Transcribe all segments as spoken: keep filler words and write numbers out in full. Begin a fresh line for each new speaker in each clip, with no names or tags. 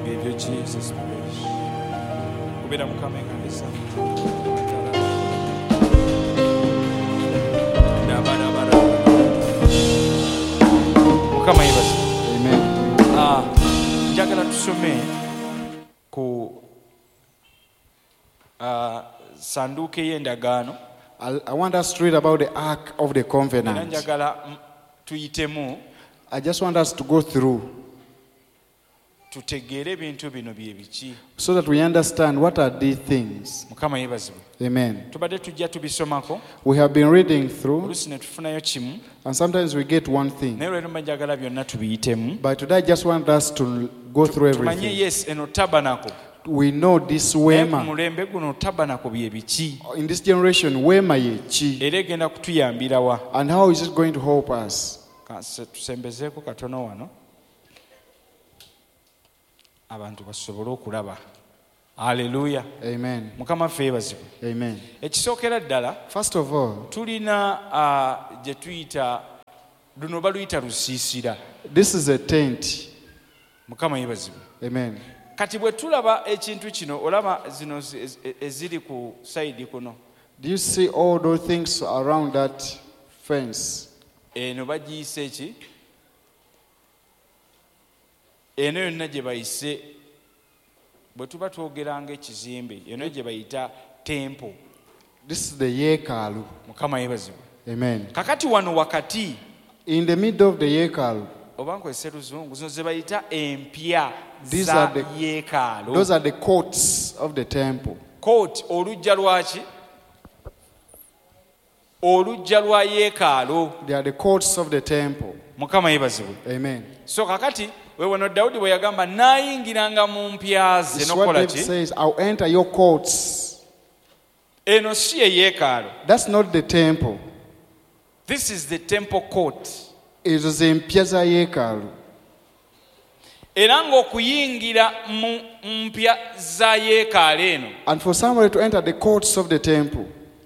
give you Jesus praise. Kubira mukama ngandisa. Mukama yibaza.
Amen.
Ah, njagala tusome ku ah sanduuke y'endagaano.
I, I want us to read about the Ark of the
Era
Covenant.
njagala mm, tuyitemu
I just want us to go through
tutegeere ebintu bino bye biki.
so that we understand what are these things.
Mukama yeebazibwe.
Amen.
Tubadde tujja tubisomako
We have been reading through,
oluusi ne tufunayo kimu
and sometimes we get one thing.
naye olwero mba njagala byonna tubiyitemu
But today I just want us to go through
tumanye
everything.
yes eno tabanako
We know this
naye ku
Wema.
mulembe guno tabanako bye biki
In this generation, Wema ye chi.
era egenda kutuyambira wa.
And how is it going to help us?
Kanse tusembezeeko katono wano abantu basobole okulaba. Haleluya.
Amen.
Mukama ffe yeebazibwe.
Amen.
Ekisookera ddala
First of all,
tulina ah, gye tuyita luno baluyita lusiisira.
this is a tent.
Mukama yeebazibwe.
Amen.
Kati bwe tulaba ekintu kino olaba zino zi- ez- eziri ku sayidi kuno
Do you see all those things around that fence?
eno bagiyise eki eno yonna gye bayise bwe tuba twogeranga ekizimbe eno gye bayita tempo.
This is the Yekalu.
Mukama yeebazibwe.
Amen.
Kakati wano wakati
In the middle of the Yekalu,
oba nkozesa luzungu zino ze bayita empya
These
za
are the-
yeekaalo.
those are the courts of the temple.
Kooti olujja lwaki olujja lwa yeekaalo.
They are the courts of the temple.
Mukama yeebazibwe.
Amen.
So kakati weewano Dawudi bwe yagamba naayingiranga mu mpya ze
This is what
nokola
David
ki
says, I'll enter your courts.
eno si ye yeekaalo.
That's not the temple.
This is the temple court.
It is in Piazza Yekalu.
Era ng'okuyingira mu mpya za yeekaalo eno
And for somebody to enter the courts of the temple,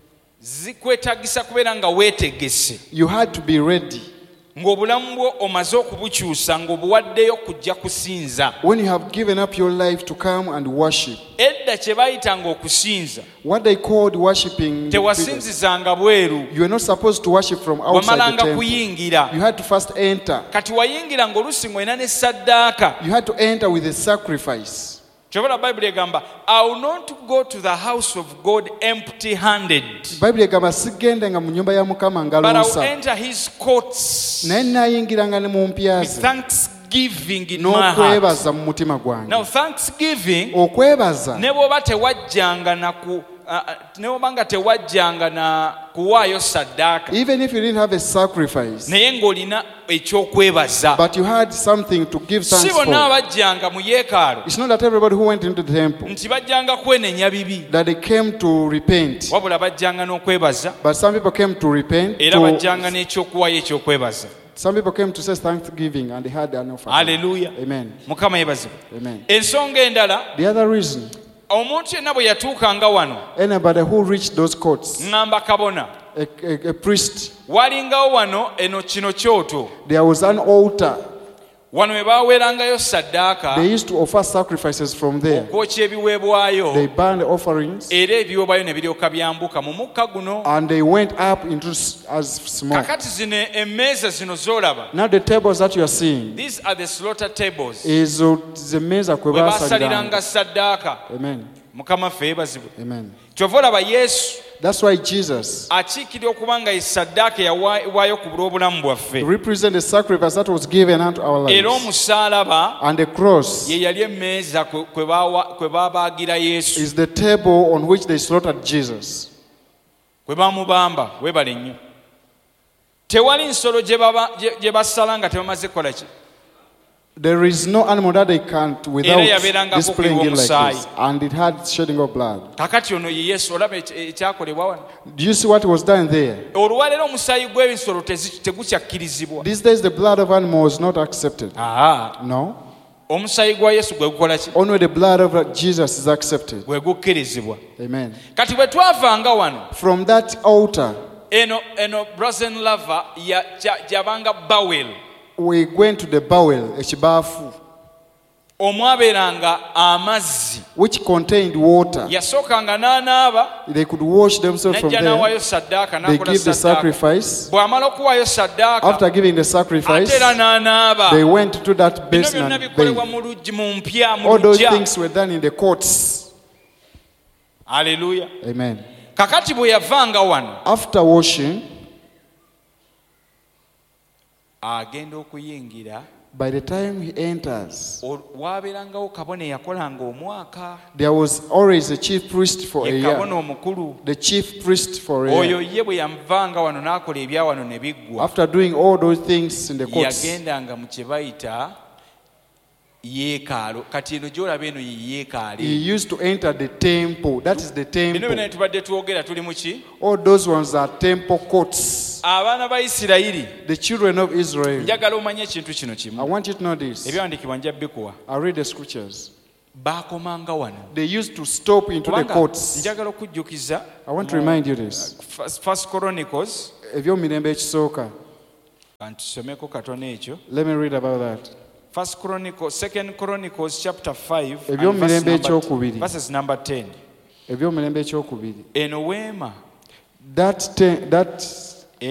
zikwetagisa kubeera nga weetegese
you had to be ready.
ng'obulamu bwo omaze okubukyusa ng'obuwaddeyo kujja kusinza.
When you have given up your life to come and worship,
Edda kye baayitanga okusinza
what they called worshiping,
tewasinzizanga bweru,
you were not supposed to worship from outside the
wamalanga
temple.
kuyingira.
You had to first enter.
Kati wayingira ng'oluusi ng'olina ne saddaaka.
You had to enter with a sacrifice.
Kyobala Bayibuli egamba I will not go to the house of God empty handed,
Bible egamba sigende nga mu nyumba ya Mukama
but I will
ngalosa.
enter his courts
Naye nayingiranga ne mu mpya
with
ze
thanksgiving in my heart.
n'okwebaza mu mutima
Now
gwange.
thanksgiving
Okwebaza
ne bw'oba tewajjanga na ku uh, uh, ne bw'oba nga tewajjanga na kuwaayo saddaaka
even if you didn't have a sacrifice,
naye ng'olina ekyokwebaza.
but you had something to give
Si
thanks
bonna
for.
abajjanga mu yeekaalu
It's not that everybody who went into the temple
nti bajjanga kwenenya bibi,
that they came to repent,
wabula bajjanga n'okwebaza
but some people came to repent.
era bajjanga
To,
n'ekyokuwaayo ekyokwebaza.
some people came to say thanksgiving and they had an offering.
Haleluya.
Amen.
Mukama yeebazibwe.
Amen.
Ensonga endala,
The other reason,
omuntu yenna bwe yatuukanga wano
anybody who reached those courts,
ŋŋamba kabona
a, a, a priest,
walingawo wano eno kino kyoto
there was an altar.
wano we baaweerangayo saddaaka
They used to offer sacrifices from there.
okwokya ebiweebwayo
They burned offerings
era ebiweebwayo ne biryoka byambuka mu mukka guno.
and they went up into s- as smoke.
Kakati zino emmeeza zino z'olaba,
Now the tables that you are seeing
these are the slaughter tables
is uh, the meza kwe
we
basaliranga.
baasaliranga saddaaka.
Amen.
Mukama ffe yeebazibwe.
Amen.
Kyova olaba Yesu
That's why Jesus
akiikirira okuba nga ye saddaaka eyawaayibwayo ku lw'obulamu bwaffe,
represents the sacrifice that was given unto our
era
lives.
omusaalaba
And the cross
ye yali emmeeza kwe- kwe baawa- kwe baabaagira Yesu,
is the table on which they slaughtered Jesus.
kwe baamubamba. Weebale nnyo. Tewali nsolo gye baba- gye- gye basala nga tebamaze kukola ki?
There is no animal that they can't without
Era yabeerangako
displaying
kuliwa
it like
omusaayi.
this. And it had shedding of blood.
Kakati ono ye Yesu, olaba eki- ekyakolebwa wano.
Do you see what was done there?
Olwaleero omusaayi gw'ebisolo tezi- tegukyakkirizibwa.
These days the blood of animal is not accepted.
Aa,
No.
omusaayi gwa Yesu gwe gukola ki?
Only the blood of Jesus is accepted.
Gwe gukkirizibwa.
Amen.
Kati bwe twavanga wano,
From that altar,
eno eno Brazen Lava ya- gya- gyabanga Bawel.
we went to the bowel, ekibaafu.
omwabeeranga amazzi
which contained water.
yasookanga n'anaaba
They could wash themselves from
najja
there.
n'awaayo saddaaka
They
n'akola
give the
saddaaka
sacrifice.
bw'amala okuwaayo saddaaka
After giving the
ate
sacrifice,
era n'anaaba
they went to that
bino
basin
byonna
and
bikolebwa
bathed.
mu luggi mu mpya mu
All those
lujja
things were done in the courts.
aleluya
Amen.
kakati bwe yavanga wano
After washing,
agenda okuyingira
by the time he enters,
o- waabeerangawo kabona eyakolanga omwaka
there was always a chief priest for a
ye
year.
kabona omukulu
The chief priest for a
oyo
year.
ye bwe yavanga wano n'akola ebya wano ne biggwa
After doing all those things in the courts,
yagendanga mu kye bayita yeekaalo kati eno gy'olaba eno ye
he
yeekaali
used to enter the temple. That is the
bino byonna
temple.
ne tubadde twogera tuli mu ki
All those ones are temple courts.
abaana ba isirayiri
The children of Israel.
njagala omanye ekintu kino
I
kimu
want you to know this.
ebyawandiikibwa nja bikuwa
I'll read the scriptures.
baakomanga wano
They used to stop into the
kubanga
courts.
njagala okujjukiza
I want to remind you this.
First- First Chronicles
Ebyomirembe ekisooka.
kantusomeko katono ekyo
Let me read about that.
First Chronicles, Second Chronicles chapter five and
Ebyomirembe
verse number-
ekyokubiri.
verses number ten
Ebyomirembe ekyokubiri.
eno weema
That, te- that